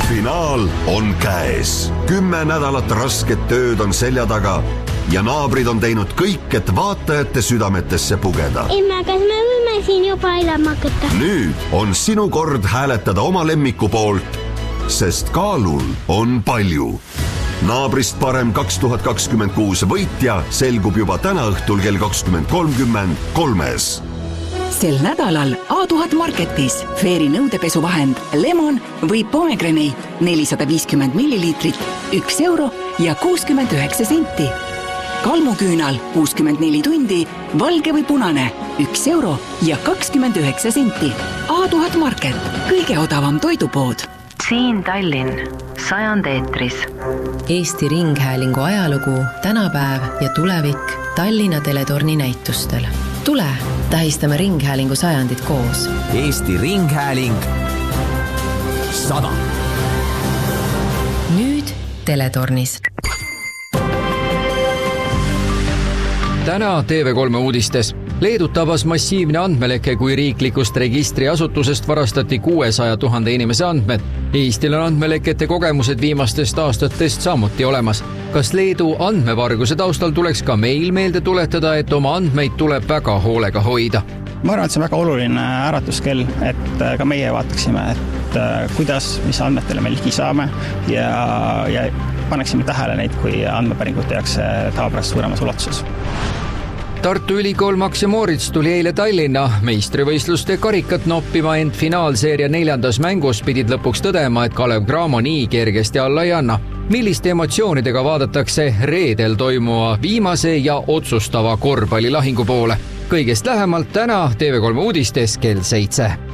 finaal on käes. 10 nädalat rasket tööd on selja taga ja naabrid on teinud kõik, et vaatajate südametesse pugeda. Emme, kas me võime siin juba elama hakata? Nüüd on sinu kord hääletada oma lemmiku poolt, sest kaalul on palju. Naabrist parem 2026 võitja selgub juba täna õhtul kell 20.30 3. Sel nädalal A1000 Marketis Fairy nõudepesuvahend Lemon või Pomegranate 450 milliliitrit 1 euro ja 69 senti. Kalmuküünal 64 tundi, valge või punane 1 euro ja 29 senti. A1000 Market, kõige odavam toidupood. Siin Tallinn, 100 eetris. Eesti Ringhäälingu ajalugu, tänapäev ja tulevik Tallinna Teletorni näitustel. Tule, tähistame Ringhäälingu 100 koos. Eesti Ringhääling 100. Nüüd Teletornis. Täna TV3 uudistes. Leedut tabas massiivne andmeleke, kui riiklikust registriasutusest varastati 600 000 inimese andmed. Eestil on andmelekete kogemused viimastest aastatest samuti olemas. Kas Leedu andmevarguse taustal tuleks ka meil meelde tuletada, et oma andmeid tuleb väga hoolega hoida? Ma arvan, et see on väga oluline äratuskell, et ka meie vaataksime, et kuidas, mis andmetele me ligi saame ja paneksime tähele neid, kui andmepäringut tehakse tavapärast suuremas ulatuses. Tartu Ülikool Max ja Moritz tuli eile Tallinna meistrivõistluste karikat noppima, ent finaalseeria 4. mängus pidid lõpuks tõdema, et Kalev Cramo nii kergesti alla ei anna. Milliste emotsioonidega vaadatakse reedel toimuva viimase ja otsustava korvpallilahingu poole? Kõigest lähemalt täna TV3 uudistes kell 7.